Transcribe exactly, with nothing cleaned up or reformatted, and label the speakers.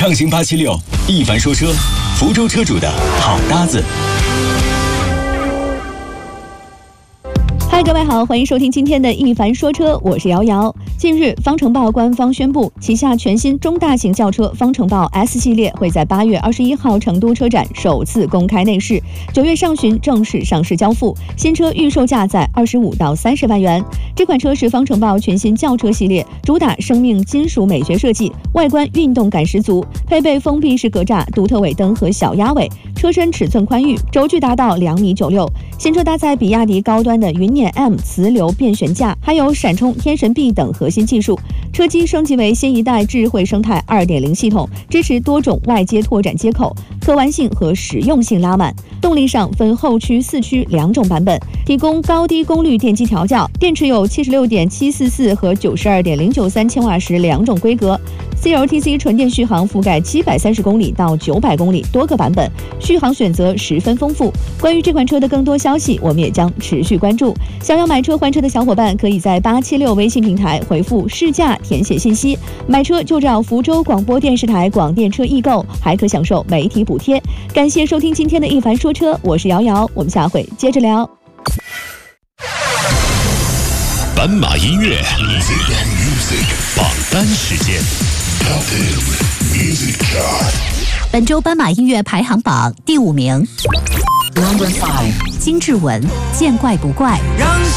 Speaker 1: 畅行八七六，一凡说车，福州车主的好搭子。
Speaker 2: 嗨，各位好，欢迎收听今天的一凡说车，我是瑶瑶。近日，方程豹官方宣布，旗下全新中大型轿车方程豹 S 系列会在八月二十一号成都车展首次公开内饰，九月上旬正式上市交付。新车预售价在二十五到三十万元。这款车是方程豹全新轿车系列，主打生命金属美学设计，外观运动感十足，配备封闭式格栅、独特尾灯和小鸭尾，车身尺寸宽裕，轴距达到两米九六。新车搭载比亚迪高端的云辇 M 磁流变悬架，还有闪充、天神臂等核心技术。车机升级为新一代智慧生态 二点零 系统，支持多种外接拓展接口，可玩性和实用性拉满。动力上分后驱、四驱两种版本，提供高低功率电机调教，电池有 七十六点七四四 和 九十二点零九三 千瓦时两种规格。C L T C 纯电续航覆盖七百三十公里到九百公里多个版本，续航选择十分丰富。关于这款车的更多消息，我们也将持续关注。想要买车换车的小伙伴，可以在八七六微信平台回复试驾填写信息，买车就找福州广播电视台广电车易购，还可享受媒体补贴。感谢收听今天的一凡说车，我是瑶瑶，我们下回接着聊。
Speaker 3: 斑马音乐榜单时间。
Speaker 4: 本周斑马音乐排行榜第五名，金志文《见怪不怪》。